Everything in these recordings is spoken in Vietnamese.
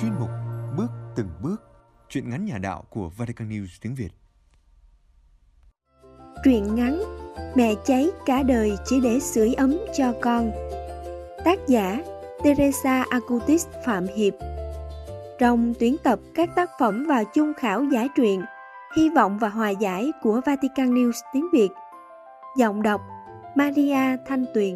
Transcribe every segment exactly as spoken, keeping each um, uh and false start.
chuyên mục Bước từng bước, truyện ngắn nhà đạo của Vatican News tiếng Việt. Truyện ngắn Mẹ cháy cả đời chỉ để sưởi ấm cho con. Tác giả Teresa Acutis Phạm Hiệp. Trong tuyển tập các tác phẩm vào chung khảo giải truyện Hy vọng và hòa giải của Vatican News tiếng Việt. Giọng đọc Maria Thanh Tuyền.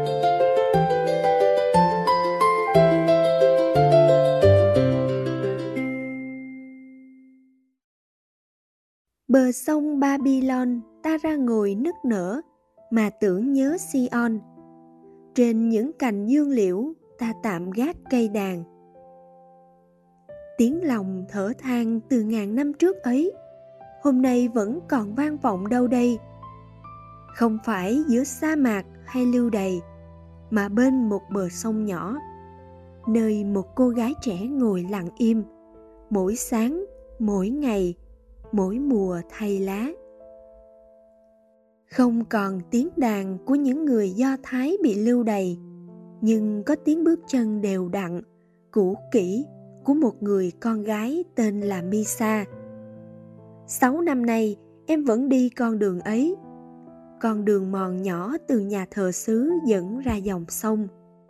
Bờ sông Babylon ta ra ngồi nức nở, mà tưởng nhớ Sion. Trên những cành dương liễu ta tạm gác cây đàn. Tiếng lòng thở than từ ngàn năm trước ấy, hôm nay vẫn còn vang vọng đâu đây. Không phải giữa sa mạc hay lưu đày, mà bên một bờ sông nhỏ, nơi một cô gái trẻ ngồi lặng im, mỗi sáng, mỗi ngày, mỗi mùa thay lá. Không còn tiếng đàn của những người Do Thái bị lưu đày, nhưng có tiếng bước chân đều đặn, cũ kỹ của một người con gái tên là Misa. Sáu năm nay em vẫn đi con đường ấy, con đường mòn nhỏ từ nhà thờ xứ dẫn ra dòng sông.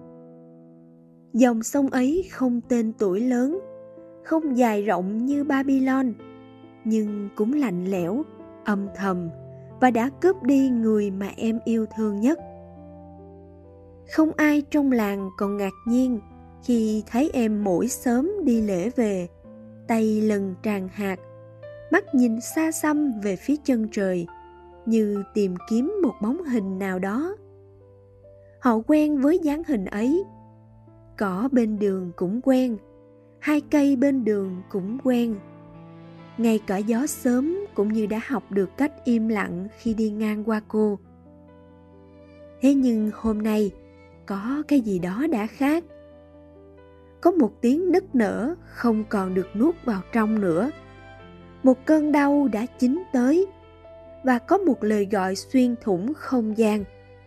Dòng sông ấy không tên tuổi lớn, không dài rộng như Babylon, nhưng cũng lạnh lẽo, âm thầm và đã cướp đi người mà em yêu thương nhất. Không ai trong làng còn ngạc nhiên khi thấy em mỗi sớm đi lễ về, tay lần tràn hạt, mắt nhìn xa xăm về phía chân trời, như tìm kiếm một bóng hình nào đó. Họ quen với dáng hình ấy. Cỏ bên đường cũng quen, hai cây bên đường cũng quen. Ngay cả gió sớm cũng như đã học được cách im lặng khi đi ngang qua cô. Thế nhưng hôm nay có cái gì đó đã khác. Có một tiếng nức nở không còn được nuốt vào trong nữa. Một cơn đau đã chín tới, và có một lời gọi xuyên thủng không gian.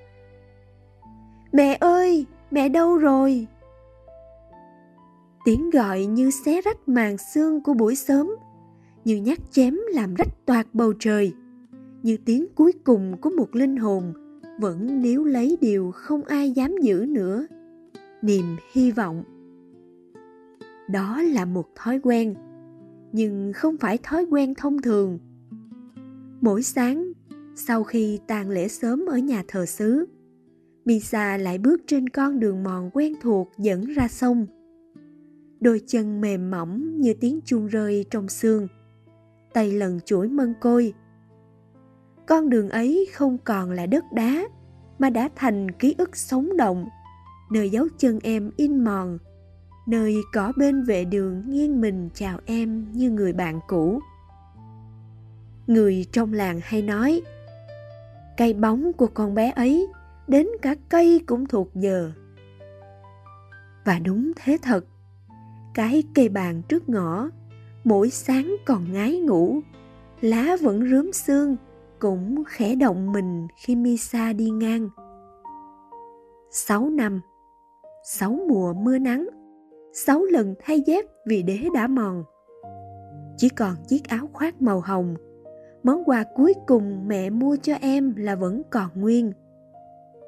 Mẹ ơi, mẹ đâu rồi? Tiếng gọi như xé rách màn sương của buổi sớm, như nhát chém làm rách toạc bầu trời, như tiếng cuối cùng của một linh hồn vẫn níu lấy điều không ai dám giữ nữa, niềm hy vọng. Đó là một thói quen, nhưng không phải thói quen thông thường. Mỗi sáng, sau khi tang lễ sớm ở nhà thờ xứ, Misa lại bước trên con đường mòn quen thuộc dẫn ra sông. Đôi chân mềm mỏng như tiếng chuông rơi trong sương, tay lần chuỗi mân côi. Con đường ấy không còn là đất đá, mà đã thành ký ức sống động, nơi dấu chân em in mòn, nơi cỏ bên vệ đường nghiêng mình chào em như người bạn cũ. Người trong làng hay nói, cây bóng của con bé ấy, đến cả cây cũng thuộc giờ. Và đúng thế thật, cái cây bàn trước ngõ, mỗi sáng còn ngái ngủ, lá vẫn rướm sương, cũng khẽ động mình khi Misa đi ngang. Sáu năm, sáu mùa mưa nắng, sáu lần thay dép vì đế đã mòn. Chỉ còn chiếc áo khoác màu hồng, món quà cuối cùng mẹ mua cho em là vẫn còn nguyên.